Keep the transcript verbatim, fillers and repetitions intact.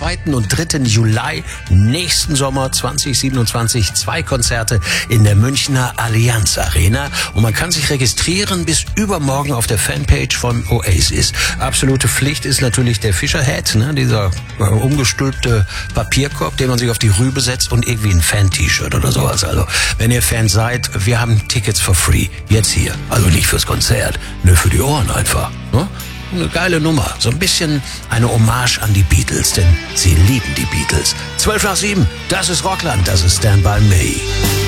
zweiten und dritten Juli nächsten Sommer zwanzig siebenundzwanzig zwei Konzerte in der Münchner Allianz Arena. Und man kann sich registrieren bis übermorgen auf der Fanpage von Oasis. Absolute Pflicht ist natürlich der Fischer-Hat, ne? Dieser äh, umgestülpte Papierkorb, den man sich auf die Rübe setzt und irgendwie ein Fan-T-Shirt oder sowas. Also, wenn ihr Fan seid, wir haben Tickets for free. Jetzt hier. Also nicht fürs Konzert, nur für die Ohren einfach. Ne? Eine geile Nummer. So ein bisschen eine Hommage an die Beatles, denn sie lieben die Beatles. zwölf nach sieben, das ist Rockland, das ist Stand By Me.